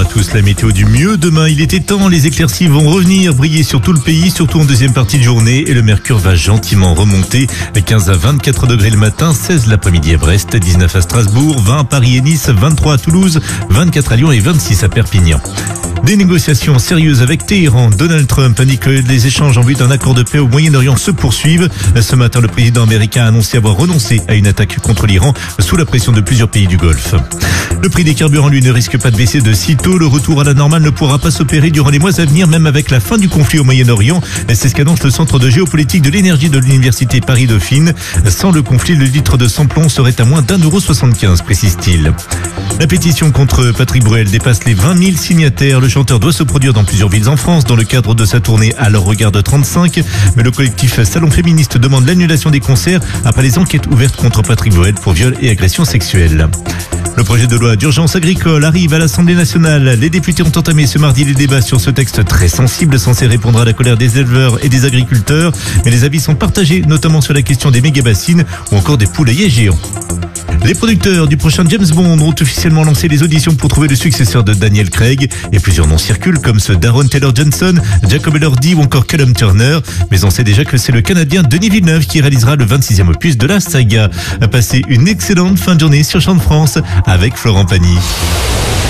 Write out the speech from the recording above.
à tous, la météo du mieux. Demain, il était temps, les éclaircies vont revenir, briller sur tout le pays, surtout en deuxième partie de journée. Et le mercure va gentiment remonter. 15 à 24 degrés le matin, 16 l'après-midi à Brest, 19 à Strasbourg, 20 à Paris et Nice, 23 à Toulouse, 24 à Lyon et 26 à Perpignan. Des négociations sérieuses avec Téhéran. Donald Trump indique que les échanges en vue d'un accord de paix au Moyen-Orient se poursuivent. Ce matin, le président américain a annoncé avoir renoncé à une attaque contre l'Iran sous la pression de plusieurs pays du Golfe. Le prix des carburants, lui, ne risque pas de baisser de sitôt. Le retour à la normale ne pourra pas s'opérer durant les mois à venir, même avec la fin du conflit au Moyen-Orient. C'est ce qu'annonce le Centre de géopolitique de l'énergie de l'Université Paris-Dauphine. Sans le conflit, le litre de sans-plomb serait à moins d'1,75 €, précise-t-il. La pétition contre Patrick Bruel dépasse les 20 000 signataires. Le chanteur doit se produire dans plusieurs villes en France dans le cadre de sa tournée À leur regard de 35. Mais le collectif Salon Féministe demande l'annulation des concerts après les enquêtes ouvertes contre Patrick Bruel pour viol et agression sexuelle. Le projet de loi d'urgence agricole arrive à l'Assemblée nationale. Les députés ont entamé ce mardi les débats sur ce texte très sensible censé répondre à la colère des éleveurs et des agriculteurs. Mais les avis sont partagés, notamment sur la question des méga-bassines ou encore des poulaillers géants. Les producteurs du prochain James Bond ont officiellement lancé les auditions pour trouver le successeur de Daniel Craig. Et plusieurs noms circulent comme ceux d'Aaron Taylor-Johnson, Jacob Elordi ou encore Callum Turner. Mais on sait déjà que c'est le Canadien Denis Villeneuve qui réalisera le 26e opus de la saga. A passé une excellente fin de journée sur Champ de France avec Florent Pagny.